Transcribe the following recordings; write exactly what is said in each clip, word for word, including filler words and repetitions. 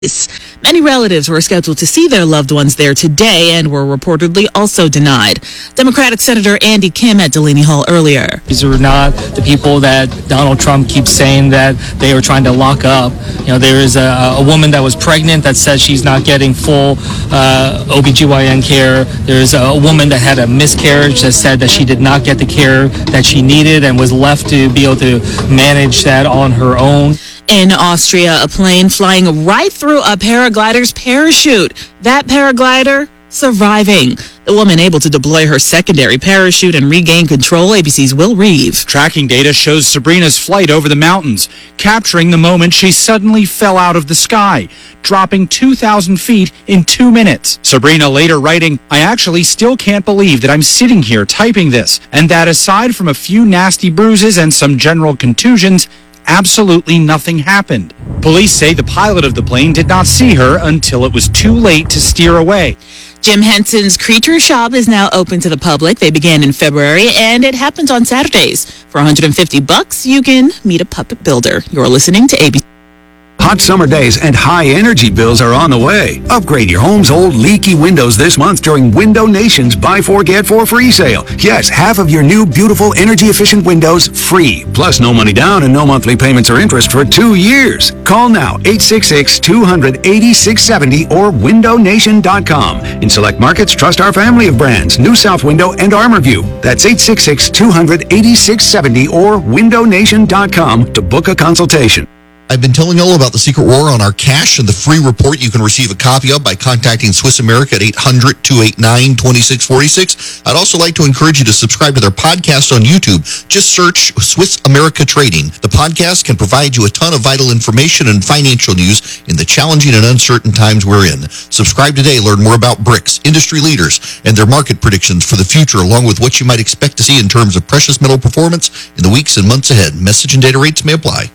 Many relatives were scheduled to see their loved ones there today and were reportedly also denied. Democratic Senator Andy Kim at Delaney Hall earlier. These are not the people that Donald Trump keeps saying that they were trying to lock up. You know, there is a, a woman that was pregnant that says she's not getting full uh, O B G Y N care. There's a woman that had a miscarriage that said that she did not get the care that she needed and was left to be able to manage that on her own. In Austria, a plane flying right through a paraglider's parachute. That paraglider surviving. The woman able to deploy her secondary parachute and regain control. A B C's Will Reeve. Tracking data shows Sabrina's flight over the mountains, capturing the moment she suddenly fell out of the sky, dropping two thousand feet in two minutes. Sabrina later writing, "I actually still can't believe that I'm sitting here typing this, and that aside from a few nasty bruises and some general contusions, absolutely nothing happened." Police say the pilot of the plane did not see her until it was too late to steer away. Jim Henson's Creature Shop is now open to the public. They began in February, and it happens on Saturdays. For one hundred fifty bucks, you can meet a puppet builder. You're listening to A B C. Hot summer days and high energy bills are on the way. Upgrade your home's old leaky windows this month during Window Nation's Buy Four Get Four Free sale. Yes, half of your new beautiful energy efficient windows free. Plus no money down and no monthly payments or interest for two years. Call now, eight six six, two hundred, eighty-six seventy or window nation dot com. In select markets, trust our family of brands, New South Window and ArmorView. That's eight six six, two hundred, eighty-six seventy or window nation dot com to book a consultation. I've been telling you all about the secret war on our cash and the free report you can receive a copy of by contacting Swiss America at eight hundred, two eight nine, two six four six. I'd also like to encourage you to subscribe to their podcast on YouTube. Just search Swiss America Trading. The podcast can provide you a ton of vital information and financial news in the challenging and uncertain times we're in. Subscribe today. Learn more about BRICS, industry leaders, and their market predictions for the future, along with what you might expect to see in terms of precious metal performance in the weeks and months ahead. Message and data rates may apply.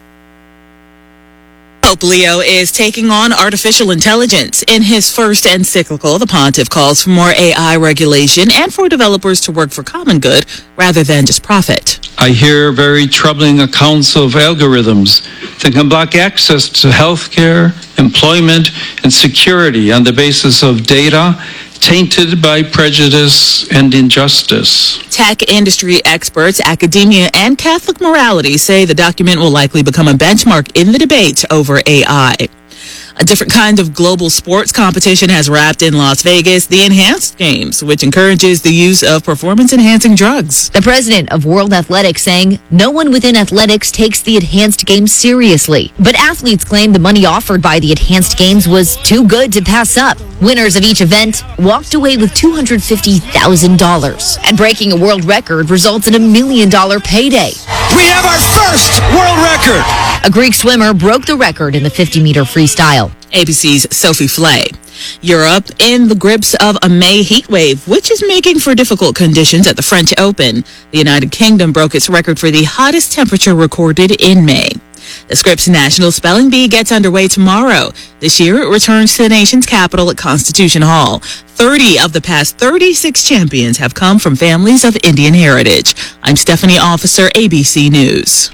Pope Leo is taking on artificial intelligence. In his first encyclical, the pontiff calls for more A I regulation and for developers to work for common good rather than just profit. I hear very troubling accounts of algorithms that can block access to healthcare, employment, and security on the basis of data tainted by prejudice and injustice. Tech industry experts, academia, and Catholic morality say the document will likely become a benchmark in the debate over A I. A different kind of global sports competition has wrapped in Las Vegas, the Enhanced Games, which encourages the use of performance-enhancing drugs. The president of World Athletics saying no one within athletics takes the Enhanced Games seriously. But athletes claim the money offered by the Enhanced Games was too good to pass up. Winners of each event walked away with two hundred fifty thousand dollars. And breaking a world record results in a million dollar payday. We have our first world record! A Greek swimmer broke the record in the fifty meter freestyle. A B C's Sophie Flay. Europe in the grips of a May heat wave, which is making for difficult conditions at the French Open. The United Kingdom broke its record for the hottest temperature recorded in May. The Scripps National Spelling Bee gets underway tomorrow. This year, it returns to the nation's capital at Constitution Hall. thirty of the past thirty-six champions have come from families of Indian heritage. I'm Stephanie Officer, A B C News.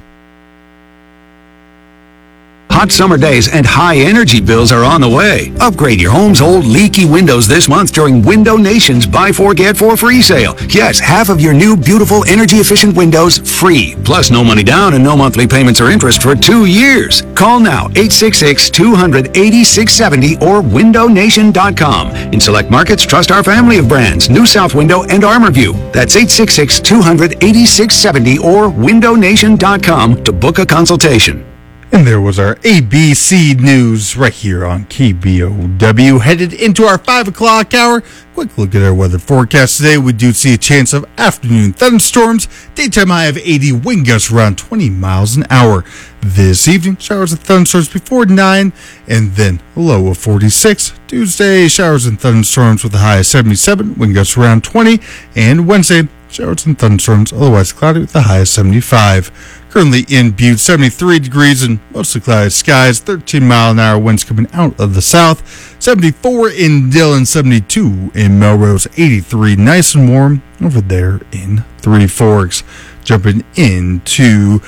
Hot summer days and high energy bills are on the way. Upgrade your home's old leaky windows this month during Window Nation's Buy Four Get Four Free sale. Yes, half of your new beautiful energy efficient windows free. Plus no money down and no monthly payments or interest for two years. Call now, eight six six, two hundred, eighty-six seventy or window nation dot com. In select markets, trust our family of brands, New South Window and ArmorView. That's eight six six, two hundred, eighty-six seventy or window nation dot com to book a consultation. And there was our A B C News right here on K B O W. Headed into our five o'clock hour. Quick look at our weather forecast today. We do see a chance of afternoon thunderstorms. Daytime high of eighty, wind gusts around twenty miles an hour. This evening, showers and thunderstorms before nine, and then a low of forty-six. Tuesday, showers and thunderstorms with a high of seventy-seven, wind gusts around twenty. And Wednesday, showers and thunderstorms, otherwise cloudy with a high of seventy-five. Currently in Butte, seventy-three degrees and mostly cloudy skies, thirteen mile an hour winds coming out of the south, seventy-four in Dillon, seventy-two in Melrose, eighty-three, nice and warm over there in Three Forks. Jumping into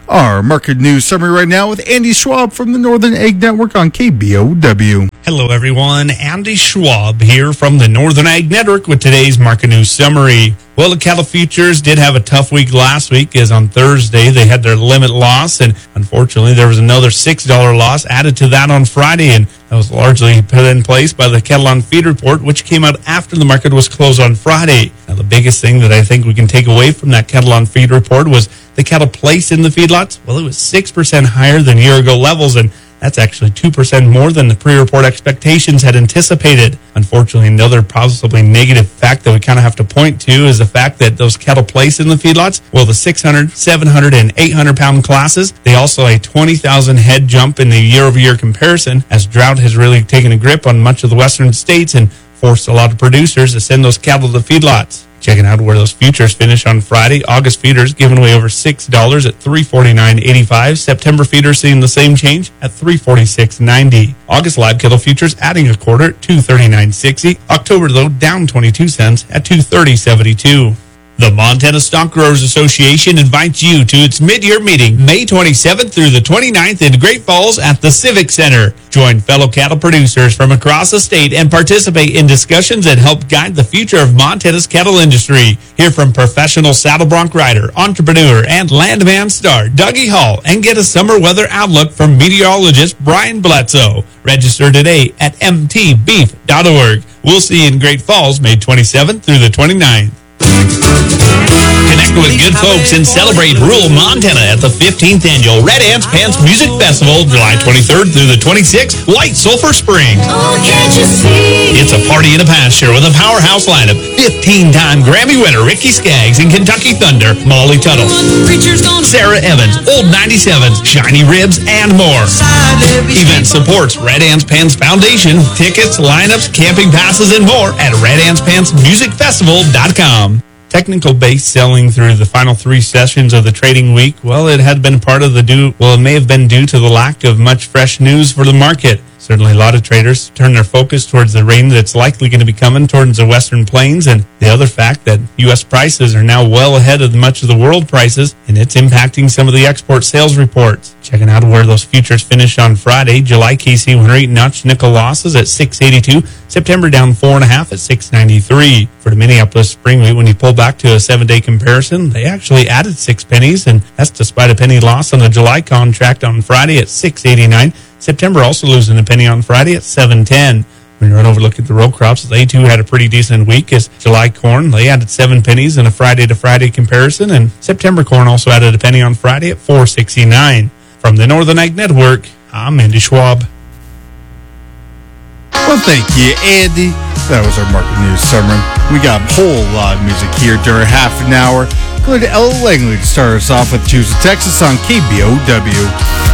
Our market news summary right now with Andy Schwab from the Northern Ag Network on K B O W. Hello, everyone. Andy Schwab here from the Northern Ag Network with today's market news summary. Well, the cattle futures did have a tough week last week, as on Thursday they had their limit loss, and unfortunately there was another six dollars loss added to that on Friday, and that was largely put in place by the Cattle on Feed report, which came out after the market was closed on Friday. Now, the biggest thing that I think we can take away from that Cattle on Feed report was the cattle placed in the feedlots. Well, it was six percent higher than year-ago levels, and that's actually two percent more than the pre-report expectations had anticipated. Unfortunately, another possibly negative fact that we kind of have to point to is the fact that those cattle placed in the feedlots, well, the six hundred, seven hundred, and eight hundred pound classes, they also a twenty thousand head jump in the year-over-year comparison, as drought has really taken a grip on much of the western states and forced a lot of producers to send those cattle to feedlots. Checking out where those futures finish on Friday, August feeders giving away over six dollars at three forty-nine eighty-five. September feeders seeing the same change at three forty-six ninety. August live cattle futures adding a quarter at two thirty-nine sixty. October, though, down twenty-two cents at two thirty seventy-two. The Montana Stock Growers Association invites you to its mid-year meeting, May twenty-seventh through the twenty-ninth in Great Falls at the Civic Center. Join fellow cattle producers from across the state and participate in discussions that help guide the future of Montana's cattle industry. Hear from professional saddle bronc rider, entrepreneur, and landman star Dougie Hall, and get a summer weather outlook from meteorologist Brian Bledsoe. Register today at m t beef dot org. We'll see you in Great Falls May twenty-seventh through the twenty-ninth. Connect with good folks and celebrate rural Montana at the fifteenth Annual Red Ants Pants Music Festival, July twenty-third through the twenty-sixth, White Sulphur Springs. Oh, can't you see? It's a party in a pasture with a powerhouse lineup. fifteen-time Grammy winner Ricky Skaggs and Kentucky Thunder, Molly Tuttle, Sarah Evans, Old ninety-sevens, Shiny Ribs, and more. Event supports Red Ants Pants Foundation. Tickets, lineups, camping passes, and more at red ants pants music festival dot com. Technical base selling through the final three sessions of the trading week, well, it had been part of the due, well, it may have been due to the lack of much fresh news for the market. Certainly a lot of traders turn their focus towards the rain that's likely going to be coming towards the western plains, and the other fact that U S prices are now well ahead of much of the world prices, and it's impacting some of the export sales reports. Checking out where those futures finished on Friday, July K C one oh eight notch nickel losses at six eighty-two, September down four and a half at six ninety-three. For the Minneapolis spring wheat, when you pull back to a seven-day comparison, they actually added six pennies, and that's despite a penny loss on the July contract on Friday at six eighty-nine. September also losing a penny on Friday at seven ten. When you run over look at the row crops, they too had a pretty decent week, as July corn, they added seven pennies in a Friday to Friday comparison, and September corn also added a penny on Friday at four sixty-nine. From the Northern Ag Network, I'm Andy Schwab. Well, thank you, Andy. That was our market news summary. We got a whole lot of music here during half an hour. Go to Ella Langley to start us off with Choose a Texas on K B O W.